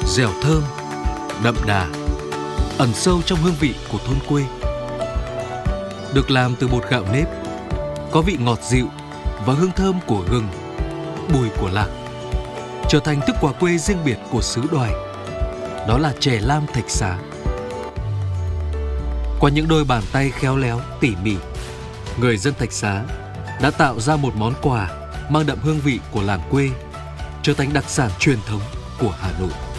dẻo thơm, đậm đà, ẩn sâu trong hương vị của thôn quê. Được làm từ bột gạo nếp, có vị ngọt dịu và hương thơm của gừng, bùi của lạc, trở thành thức quà quê riêng biệt của xứ Đoài. Đó là chè lam Thạch Xá. Qua những đôi bàn tay khéo léo, tỉ mỉ, người dân Thạch Xá đã tạo ra một món quà mang đậm hương vị của làng quê, trở thành đặc sản truyền thống của Hà Nội.